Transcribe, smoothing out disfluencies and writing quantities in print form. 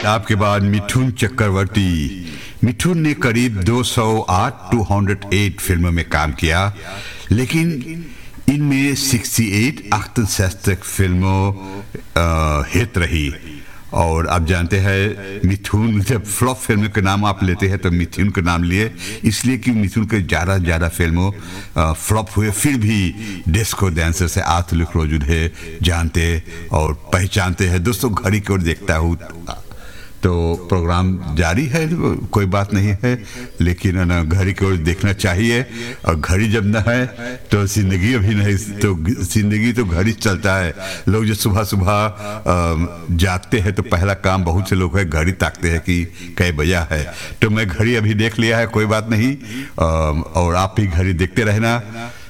आपके बाद मिथुन चक्रवर्ती। मिथुन ने करीब 208 फिल्मों में काम किया, लेकिन इनमें 68 अर्थशास्त्रक फिल्मों हिट रही। और आप जानते हैं मिथुन, जब फ्लॉप फिल्म के नाम आप लेते हैं तो मिथुन का नाम लिए, इसलिए कि मिथुन के ज़्यादा फिल्मों फ्लॉप हुए, फिर भी डिस्को डांसर से आतुलिक रोजुद है जानते और पहचानते हैं। दोस्तों, घड़ी की ओर देखता हूँ तो प्रोग्राम जारी है, कोई बात नहीं है, लेकिन ना घड़ी की ओर देखना चाहिए। और घड़ी जब न है तो जिंदगी अभी नहीं, तो जिंदगी तो घड़ी चलता है। लोग जो सुबह सुबह जागते हैं तो पहला काम बहुत से लोग है घड़ी ताकते हैं कि कै बजा है। तो मैं घड़ी अभी देख लिया है, कोई बात नहीं, और आप भी घड़ी देखते रहना।